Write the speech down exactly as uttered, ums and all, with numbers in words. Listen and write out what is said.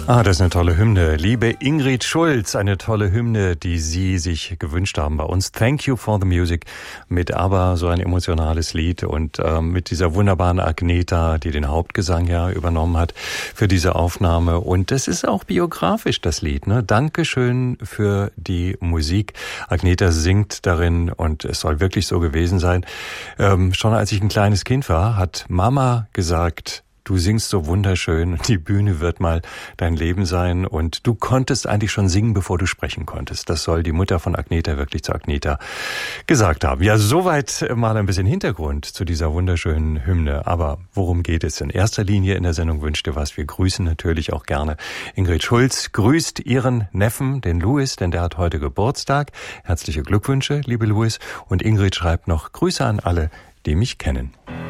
Ah, das ist eine tolle Hymne. Liebe Ingrid Schulz, eine tolle Hymne, die Sie sich gewünscht haben bei uns. Thank You for the Music mit ABBA, so ein emotionales Lied und äh, mit dieser wunderbaren Agneta, die den Hauptgesang ja übernommen hat für diese Aufnahme. Und das ist auch biografisch, das Lied, ne? Dankeschön für die Musik. Agneta singt darin und es soll wirklich so gewesen sein. Ähm, schon als ich ein kleines Kind war, hat Mama gesagt, du singst so wunderschön und die Bühne wird mal dein Leben sein und du konntest eigentlich schon singen, bevor du sprechen konntest. Das soll die Mutter von Agneta wirklich zu Agneta gesagt haben. Ja, soweit mal ein bisschen Hintergrund zu dieser wunderschönen Hymne. Aber worum geht es in erster Linie in der Sendung Wünsch dir was? Wir grüßen natürlich auch gerne. Ingrid Schulz grüßt ihren Neffen, den Louis, denn der hat heute Geburtstag. Herzliche Glückwünsche, liebe Louis. Und Ingrid schreibt noch Grüße an alle, die mich kennen.